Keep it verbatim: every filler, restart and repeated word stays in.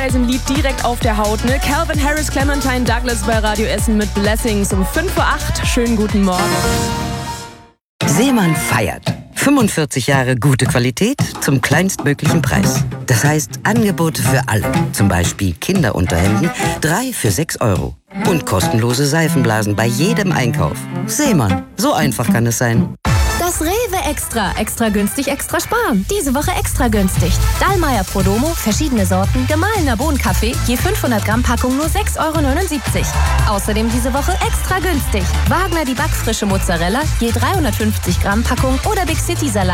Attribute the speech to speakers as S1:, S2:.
S1: Im Lied direkt auf der Haut, ne? Calvin Harris, Clementine Douglas bei Radio Essen mit Blessings um fünf Uhr acht. Schönen guten Morgen.
S2: Seemann feiert. fünfundvierzig Jahre gute Qualität zum kleinstmöglichen Preis. Das heißt Angebote für alle. Zum Beispiel Kinderunterhemden, drei für sechs Euro. Und kostenlose Seifenblasen bei jedem Einkauf. Seemann, so einfach kann es sein.
S3: Das Rewe Extra. Extra günstig, extra sparen. Diese Woche extra günstig. Dallmayr Prodomo, verschiedene Sorten, gemahlener Bohnenkaffee, je fünfhundert Gramm Packung nur sechs Euro neunundsiebzig. Außerdem diese Woche extra günstig. Wagner die backfrische Mozzarella, je dreihundertfünfzig Gramm Packung oder Big City Salat.